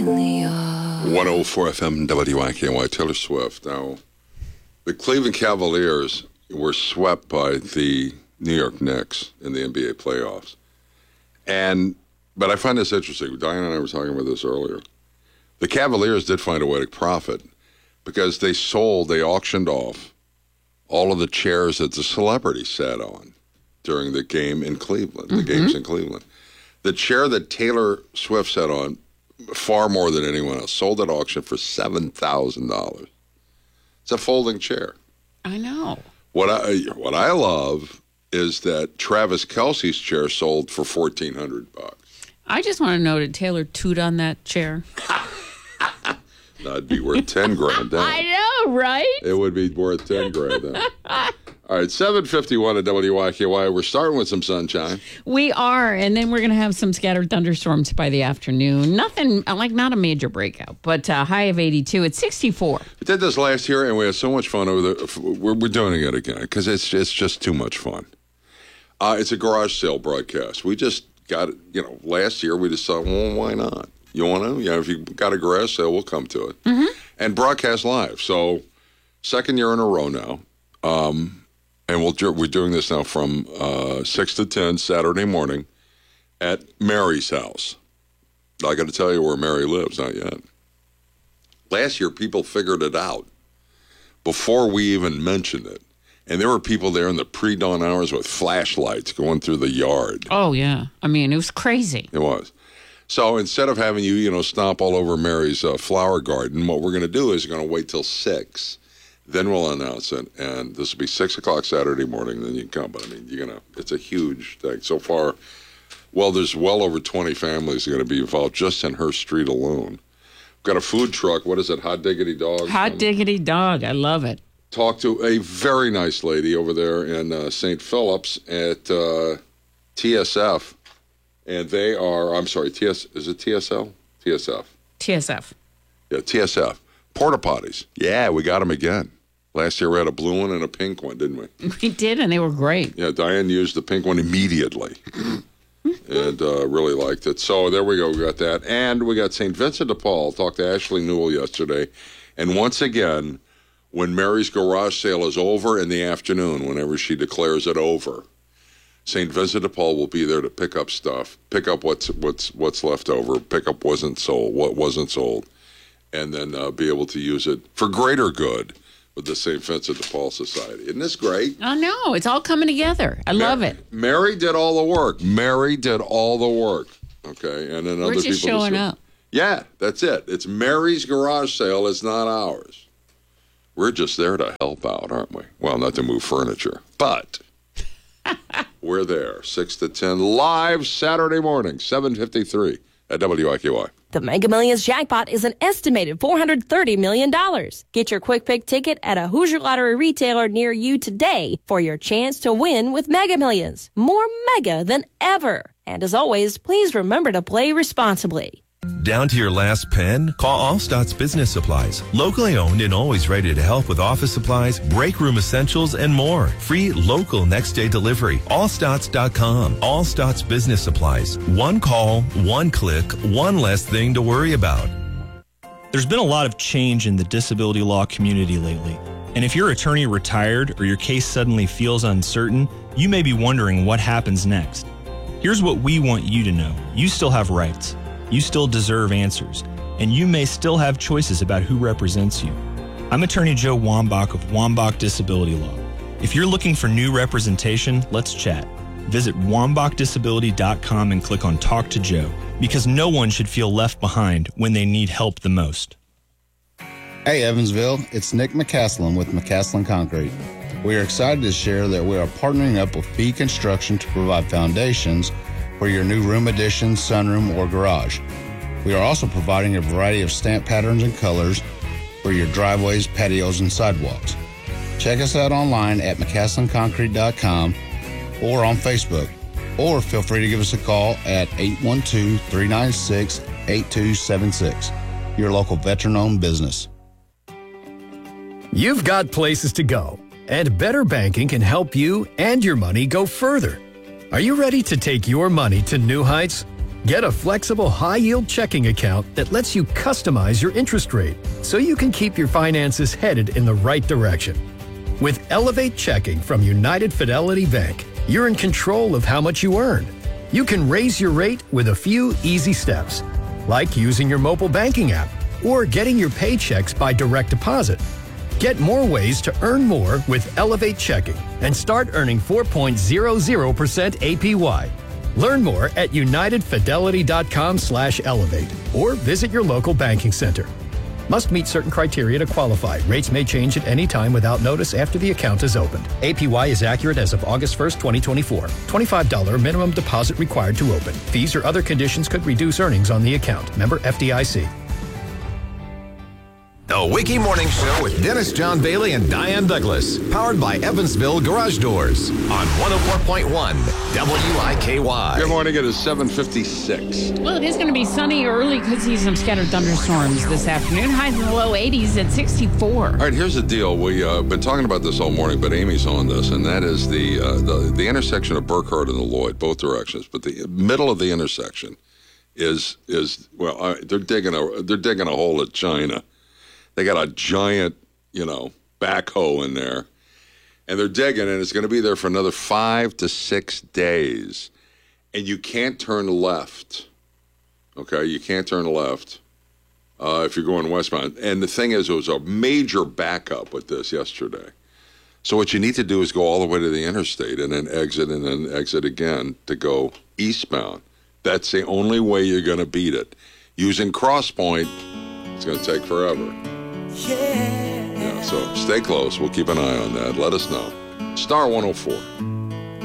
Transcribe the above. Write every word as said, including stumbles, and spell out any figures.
one oh four F M W I K Y, Taylor Swift. Now, the Cleveland Cavaliers were swept by the New York Knicks in the N B A playoffs. And, but I find this interesting. Diane and I were talking about this earlier. The Cavaliers did find a way to profit because they sold, they auctioned off all of the chairs that the celebrities sat on during the game in Cleveland, mm-hmm. the games in Cleveland. The chair that Taylor Swift sat on, far more than anyone else, sold at auction for seven thousand dollars. It's a folding chair. I know. What I what I love is that Travis Kelce's chair sold for fourteen hundred bucks. I just want to know, did Taylor toot on that chair? That'd be worth ten grand then. I know, right? It would be worth ten grand then. All right, seven fifty-one at W I K Y. We're starting with some sunshine. We are, and then we're going to have some scattered thunderstorms by the afternoon. Nothing, like not a major breakout, but a high of eighty-two. It's sixty-four. We did this last year, and we had so much fun over the. We're, we're doing it again because it's it's just too much fun. Uh, it's a garage sale broadcast. We just got it. You know, last year we decided, well, why not? You want to? You know, if you got a garage sale, we'll come to it mm-hmm. and broadcast live. So, second year in a row now. Um, And we'll, we're doing this now from uh, six to ten Saturday morning at Mary's house. I got to tell you where Mary lives, not yet. Last year, people figured it out before we even mentioned it. And there were people there in the pre-dawn hours with flashlights going through the yard. Oh, yeah. I mean, it was crazy. It was. So instead of having you, you know, stomp all over Mary's uh, flower garden, what we're going to do is we're going to wait till six. Then we'll announce it, and this will be six o'clock Saturday morning. Then you can come. But I mean, you're gonna. It's a huge thing. So far, well, there's well over twenty families that are going to be involved just in her street alone. We've got a food truck. What is it? Hot Diggity Dog. Hot and Diggity Dog. I love it. Talked to a very nice lady over there in uh, Saint Phillips at uh, T S F, and they are. I'm sorry, T S. Is it T S L? T S F. T S F. Yeah, T S F. Porta potties. Yeah, we got them again. Last year we had a blue one and a pink one, didn't we? We did, and they were great. Yeah, Diane used the pink one immediately and uh, really liked it. So there we go. We got that. And we got Saint Vincent de Paul. Talked to Ashley Newell yesterday. And once again, when Mary's garage sale is over in the afternoon, whenever she declares it over, Saint Vincent de Paul will be there to pick up stuff, pick up what's what's what's left over, pick up wasn't sold, what wasn't sold, and then uh, be able to use it for greater good with the Saint Vincent de Paul Society. Isn't this great? I know. It's all coming together. I Mar- love it. Mary did all the work. Mary did all the work. Okay, and then We're other just people showing just, up. Yeah, that's it. It's Mary's garage sale. It's not ours. We're just there to help out, aren't we? Well, not to move furniture, but we're there. Six to ten live Saturday morning, seven fifty-three at W I K Y. The Mega Millions jackpot is an estimated four hundred thirty million dollars. Get your quick pick ticket at a Hoosier Lottery retailer near you today for your chance to win with Mega Millions. More mega than ever. And as always, please remember to play responsibly. Down to your last pen? Call Allstats Business Supplies. Locally owned and always ready to help with office supplies, break room essentials, and more. Free local next day delivery. Allstats dot com. Allstats Business Supplies. One call, one click, one less thing to worry about. There's been a lot of change in the disability law community lately. And if your attorney retired or your case suddenly feels uncertain, you may be wondering what happens next. Here's what we want you to know. You still have rights. You still deserve answers, and you may still have choices about who represents you. I'm Attorney Joe Wambach of Wambach Disability Law. If you're looking for new representation, let's chat. Visit wambach disability dot com and click on Talk to Joe, because no one should feel left behind when they need help the most. Hey Evansville, it's Nick McCaslin with McCaslin Concrete. We are excited to share that we are partnering up with Fee Construction to provide foundations for your new room addition, sunroom, or garage. We are also providing a variety of stamp patterns and colors for your driveways, patios, and sidewalks. Check us out online at mccaslin concrete dot com or on Facebook, or feel free to give us a call at eight one two, three nine six, eight two seven six. Your local veteran-owned business. You've got places to go, and Better Banking can help you and your money go further. Are you ready to take your money to new heights? Get a flexible, high-yield checking account that lets you customize your interest rate so you can keep your finances headed in the right direction. With Elevate Checking from United Fidelity Bank, you're in control of how much you earn. You can raise your rate with a few easy steps, like using your mobile banking app or getting your paychecks by direct deposit. Get more ways to earn more with Elevate Checking and start earning four point zero zero percent A P Y. Learn more at unitedfidelity.com slash elevate or visit your local banking center. Must meet certain criteria to qualify. Rates may change at any time without notice after the account is opened. A P Y is accurate as of August first, twenty twenty-four. twenty-five dollars minimum deposit required to open. Fees or other conditions could reduce earnings on the account. Member F D I C. The Wiki Morning Show with Dennis John Bailey and Diane Douglas. Powered by Evansville Garage Doors on one oh four point one W I K Y. Good morning. It is seven fifty-six. Well, it is going to be sunny early. Could see some scattered thunderstorms this afternoon. Highs in the low eighties at sixty-four. All right, here's the deal. We've uh, been talking about this all morning, but Amy's on this, and that is the, uh, the the intersection of Burkhardt and the Lloyd, both directions. But the middle of the intersection is is well, uh, they're digging a they're digging a hole at China. They got a giant, you know, backhoe in there, and they're digging, and it's going to be there for another five to six days, and you can't turn left. Okay, you can't turn left uh, if you're going westbound. And the thing is, it was a major backup with this yesterday. So what you need to do is go all the way to the interstate and then exit and then exit again to go eastbound. That's the only way you're going to beat it. Using Crosspoint, it's going to take forever. Yeah. Yeah. So stay close. We'll keep an eye on that. Let us know. Star one oh four.